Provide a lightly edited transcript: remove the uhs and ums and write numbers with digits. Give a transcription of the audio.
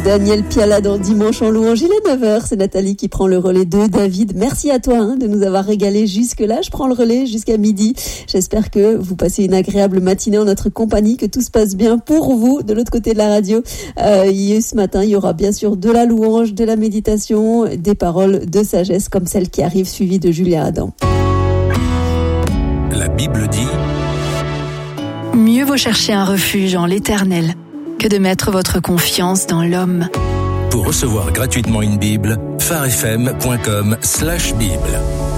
Daniel Piala dans Dimanche en louange. Il est 9h, c'est Nathalie qui prend le relais de David. Merci à toi de nous avoir régalé jusque-là. Je prends le relais jusqu'à midi. J'espère que vous passez une agréable matinée en notre compagnie, que tout se passe bien pour vous de l'autre côté de la radio. Ce matin, il y aura bien sûr de la louange, de la méditation, des paroles de sagesse comme celle qui arrive suivie de Julia Adam. La Bible dit: mieux vaut chercher un refuge en l'Éternel que de mettre votre confiance dans l'homme. Pour recevoir gratuitement une Bible, pharefm.com/Bible.